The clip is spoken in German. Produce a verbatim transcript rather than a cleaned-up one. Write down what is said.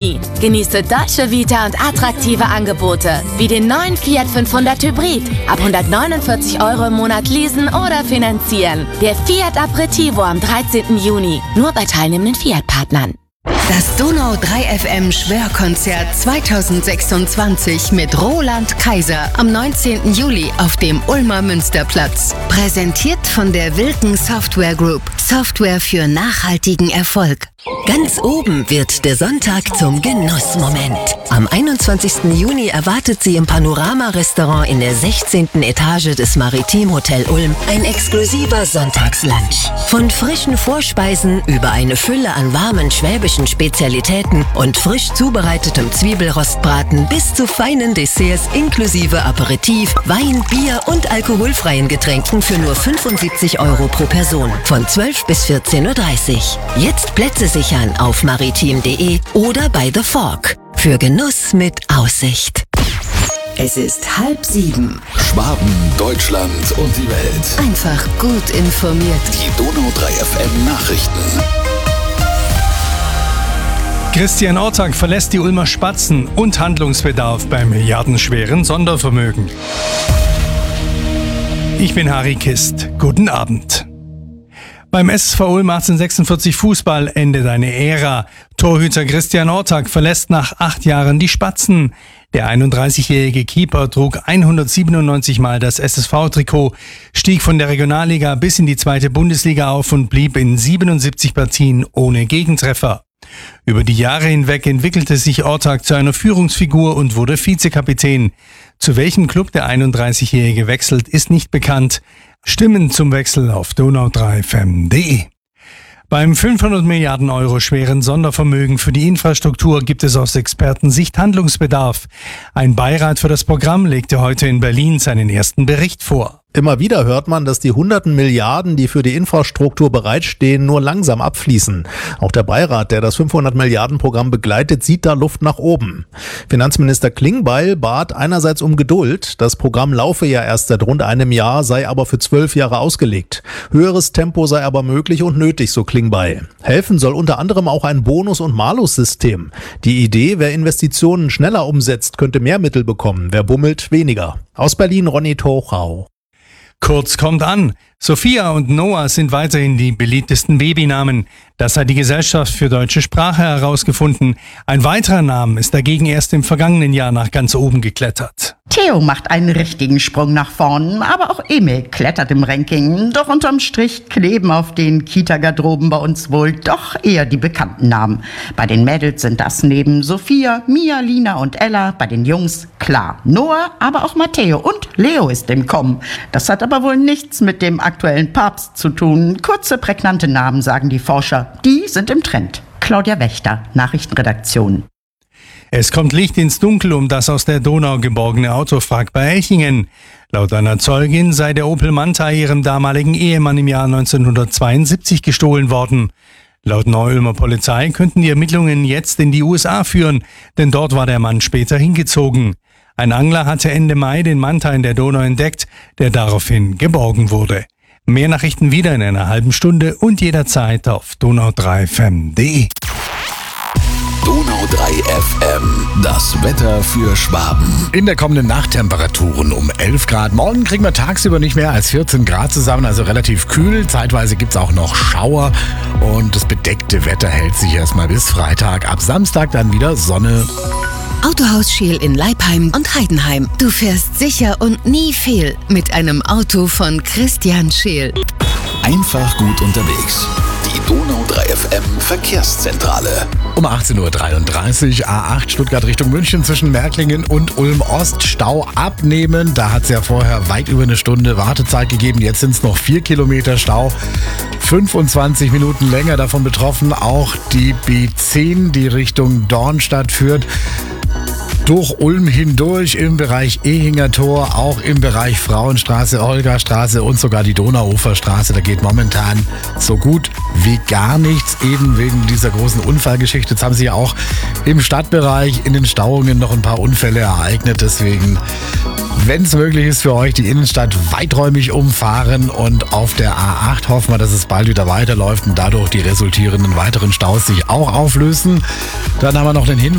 Juni. Genieße Deutsche Vita und attraktive Angebote, wie den neuen Fiat fünfhundert Hybrid. Ab hundertneunundvierzig Euro im Monat leasen oder finanzieren. Der Fiat Aperitivo am dreizehnten Juni. Nur bei teilnehmenden Fiat-Partnern. Das Donau drei F M Schwörkonzert zweitausendsechsundzwanzig mit Roland Kaiser am neunzehnten Juli auf dem Ulmer Münsterplatz. Präsentiert von der Wilken Software Group. Software für nachhaltigen Erfolg. Ganz oben wird der Sonntag zum Genussmoment. Am einundzwanzigsten Juni erwartet Sie im Panorama-Restaurant in der sechzehnten Etage des Maritim Hotel Ulm ein exklusiver Sonntagslunch. Von frischen Vorspeisen über eine Fülle an warmen schwäbischen Spezialitäten und frisch zubereitetem Zwiebelrostbraten bis zu feinen Desserts inklusive Aperitif, Wein, Bier und alkoholfreien Getränken für nur fünfundsiebzig Euro pro Person. Von zwölf bis vierzehn Uhr dreißig. Jetzt Plätze sichern auf maritim punkt de oder bei The Fork. Für Genuss mit Aussicht. Es ist halb sieben. Schwaben, Deutschland und die Welt. Einfach gut informiert. Die Donau drei F M Nachrichten. Christian Ortag verlässt die Ulmer Spatzen und Handlungsbedarf beim milliardenschweren Sondervermögen. Ich bin Harry Kist. Guten Abend. Beim S S V Ulm achtzehnhundertsechsundvierzig Fußball endet eine Ära. Torhüter Christian Ortag verlässt nach acht Jahren die Spatzen. Der einunddreißigjährige Keeper trug hundertsiebenundneunzig Mal das S S V-Trikot, stieg von der Regionalliga bis in die zweite Bundesliga auf und blieb in siebenundsiebzig Partien ohne Gegentreffer. Über die Jahre hinweg entwickelte sich Ortag zu einer Führungsfigur und wurde Vizekapitän. Zu welchem Club der einunddreißigjährige wechselt, ist nicht bekannt. Stimmen zum Wechsel auf donau drei f m punkt de. Beim fünfhundert Milliarden Euro schweren Sondervermögen für die Infrastruktur gibt es aus Expertensicht Handlungsbedarf. Ein Beirat für das Programm legte heute in Berlin seinen ersten Bericht vor. Immer wieder hört man, dass die hunderten Milliarden, die für die Infrastruktur bereitstehen, nur langsam abfließen. Auch der Beirat, der das fünfhundert Milliarden Programm begleitet, sieht da Luft nach oben. Finanzminister Klingbeil bat einerseits um Geduld. Das Programm laufe ja erst seit rund einem Jahr, sei aber für zwölf Jahre ausgelegt. Höheres Tempo sei aber möglich und nötig, so Klingbeil. Helfen soll unter anderem auch ein Bonus- und Malus-System. Die Idee, wer Investitionen schneller umsetzt, könnte mehr Mittel bekommen, wer bummelt, weniger. Aus Berlin Ronny Tochau. Kurz kommt an. Sophia und Noah sind weiterhin die beliebtesten Babynamen. Das hat die Gesellschaft für deutsche Sprache herausgefunden. Ein weiterer Name ist dagegen erst im vergangenen Jahr nach ganz oben geklettert. Theo macht einen richtigen Sprung nach vorn, aber auch Emil klettert im Ranking. Doch unterm Strich kleben auf den Kita-Garderoben bei uns wohl doch eher die bekannten Namen. Bei den Mädels sind das neben Sophia, Mia, Lina und Ella, bei den Jungs klar Noah, aber auch Matteo und Leo ist im Kommen. Das hat aber wohl nichts mit dem aktuellen Papst zu tun. Kurze, prägnante Namen, sagen die Forscher. Die sind im Trend. Claudia Wächter, Nachrichtenredaktion. Es kommt Licht ins Dunkel um das aus der Donau geborgene Autowrack bei Elchingen. Laut einer Zeugin sei der Opel Manta ihrem damaligen Ehemann im Jahr neunzehnhundertzweiundsiebzig gestohlen worden. Laut Neu-Ulmer Polizei könnten die Ermittlungen jetzt in die U S A führen, denn dort war der Mann später hingezogen. Ein Angler hatte Ende Mai den Manta in der Donau entdeckt, der daraufhin geborgen wurde. Mehr Nachrichten wieder in einer halben Stunde und jederzeit auf donau drei f m punkt de. Donau drei F M, das Wetter für Schwaben. In der kommenden Nacht Temperaturen um elf Grad. Morgen kriegen wir tagsüber nicht mehr als vierzehn Grad zusammen, also relativ kühl. Zeitweise gibt es auch noch Schauer und das bedeckte Wetter hält sich erstmal bis Freitag. Ab Samstag dann wieder Sonne. Autohaus Scheel in Leipheim und Heidenheim. Du fährst sicher und nie fehl mit einem Auto von Christian Scheel. Einfach gut unterwegs. Die Donau drei F M Verkehrszentrale. Um achtzehn Uhr dreiunddreißig, A acht Stuttgart Richtung München zwischen Märklingen und Ulm Ost. Stau abnehmen. Da hat es ja vorher weit über eine Stunde Wartezeit gegeben. Jetzt sind es noch vier Kilometer Stau. fünfundzwanzig Minuten länger davon betroffen. Auch die B zehn, die Richtung Dornstadt führt. Durch Ulm hindurch im Bereich Ehinger Tor, auch im Bereich Frauenstraße, Olgastraße und sogar die Donauuferstraße. Da geht momentan so gut wie gar nichts, eben wegen dieser großen Unfallgeschichte. Jetzt haben sich ja auch im Stadtbereich in den Stauungen noch ein paar Unfälle ereignet. Deswegen, wenn es möglich ist für euch, die Innenstadt weiträumig umfahren und auf der A acht hoffen wir, dass es bald wieder weiterläuft und dadurch die resultierenden weiteren Staus sich auch auflösen. Dann haben wir noch den Hinweis,